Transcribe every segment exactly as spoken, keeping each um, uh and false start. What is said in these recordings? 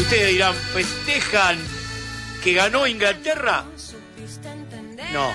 Ustedes dirán, ¿festejan que ganó Inglaterra? No.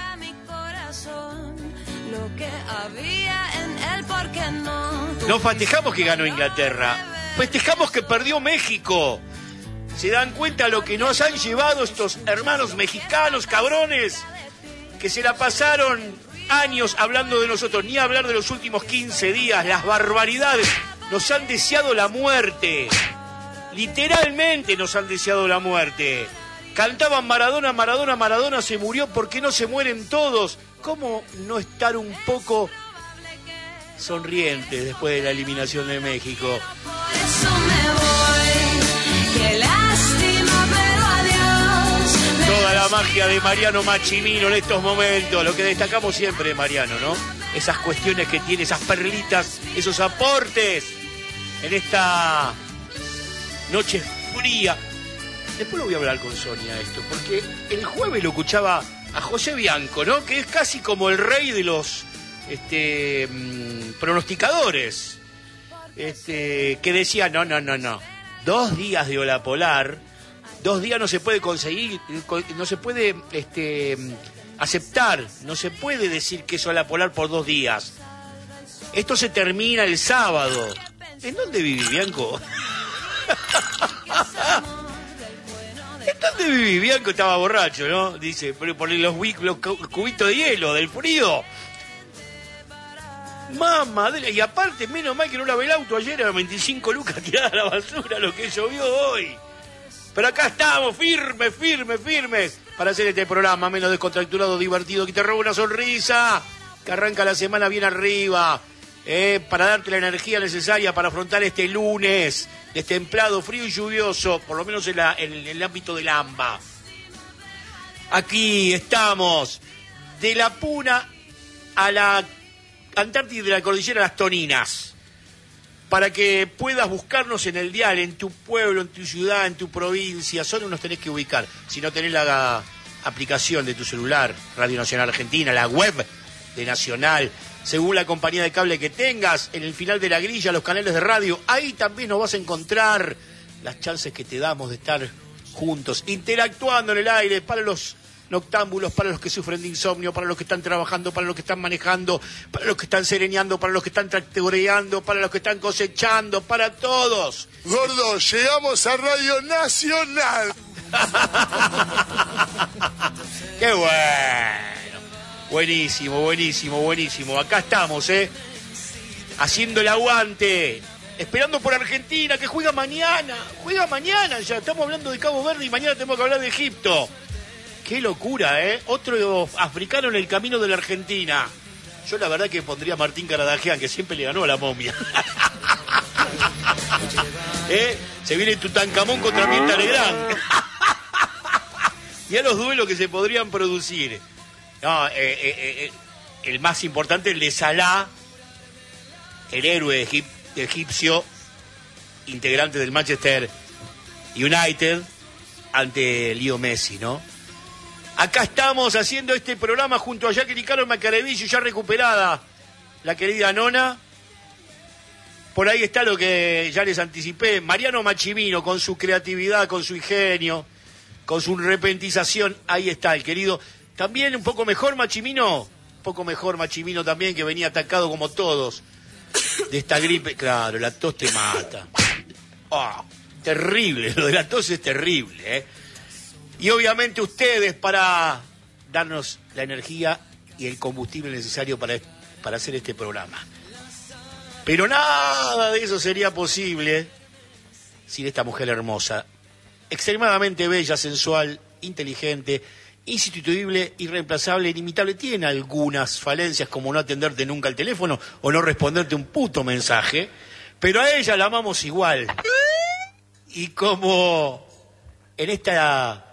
No festejamos que ganó Inglaterra. Festejamos que perdió México. ¿Se dan cuenta lo que nos han llevado estos hermanos mexicanos, cabrones? Que se la pasaron años hablando de nosotros, ni hablar de los últimos quince días, las barbaridades. Nos han deseado la muerte. Literalmente nos han deseado la muerte. Cantaban Maradona, Maradona, Maradona se murió, ¿por qué no se mueren todos? ¿Cómo no estar un poco sonrientes después de la eliminación de México? Por eso me voy, qué lástima, pero adiós. Toda la magia de Mariano Machimino en estos momentos, lo que destacamos siempre de Mariano, ¿no? Esas cuestiones que tiene, esas perlitas, esos aportes en esta noche fría. Después lo voy a hablar con Sonia esto, porque el jueves lo escuchaba a José Bianco, ¿no? Que es casi como el rey de los este, mmm, pronosticadores. Este, que decía, no, no, no, no. Dos días de ola polar, dos días no se puede conseguir, no se puede este, aceptar, no se puede decir que es ola polar por dos días. Esto se termina el sábado. ¿En dónde vive Bianco? ¿En dónde vive Bianco? Estaba borracho, ¿no? Dice, pero por los, los cubitos de hielo, del frío. Mamá, y aparte, menos mal que no lavé el auto ayer, eran veinticinco lucas tiradas a la basura, lo que llovió hoy. Pero acá estamos, firmes, firmes, firmes, para hacer este programa menos descontracturado, divertido, que te roba una sonrisa, que arranca la semana bien arriba, eh, para darte la energía necesaria para afrontar este lunes destemplado, frío y lluvioso, por lo menos en, la, en, el, en el ámbito del AMBA. Aquí estamos, de la Puna a la Antártida y de la Cordillera a las Toninas, para que puedas buscarnos en el dial, en tu pueblo, en tu ciudad, en tu provincia. Solo nos tenés que ubicar. Si no tenés la aplicación de tu celular, Radio Nacional Argentina, la web de Nacional, según la compañía de cable que tengas, en el final de la grilla, los canales de radio, ahí también nos vas a encontrar las chances que te damos de estar juntos, interactuando en el aire, para los noctámbulos, para los que sufren de insomnio, para los que están trabajando, para los que están manejando, para los que están sereneando, para los que están tractoreando, para los que están cosechando, para todos. Gordo, llegamos a Radio Nacional. ¡Qué bueno! Buenísimo, buenísimo, buenísimo. Acá estamos, ¿eh? Haciendo el aguante. Esperando por Argentina, que juega mañana. Juega mañana ya. Estamos hablando de Cabo Verde y mañana tenemos que hablar de Egipto. Qué locura, ¿eh? Otro africano en el camino de la Argentina. Yo la verdad que pondría a Martín Caradagian, que siempre le ganó a la momia. ¿Eh? Se viene Tutankamón contra Mirta Legrand. Y a los duelos que se podrían producir. No, eh, eh, eh, el más importante, el de Salah, el héroe egip- egipcio, integrante del Manchester United, ante Leo Messi, ¿no? Acá estamos haciendo este programa junto a Jacqueline Carlos Macarevillo, ya recuperada la querida Nona. Por ahí está lo que ya les anticipé, Mariano Machimino, con su creatividad, con su ingenio, con su repentización. Ahí está el querido. También un poco mejor Machimino, un poco mejor Machimino también, que venía atacado como todos de esta gripe. Claro, la tos te mata. Oh, terrible, lo de la tos es terrible, ¿eh? Y obviamente ustedes, para darnos la energía y el combustible necesario para, para hacer este programa. Pero nada de eso sería posible sin esta mujer hermosa, extremadamente bella, sensual, inteligente, insustituible, irreemplazable, inimitable. Tiene algunas falencias, como no atenderte nunca al teléfono o no responderte un puto mensaje, pero a ella la amamos igual. Y como en esta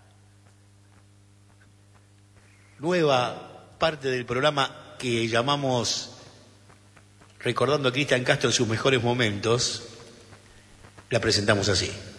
nueva parte del programa que llamamos Recordando a Cristian Castro en sus mejores momentos, la presentamos así.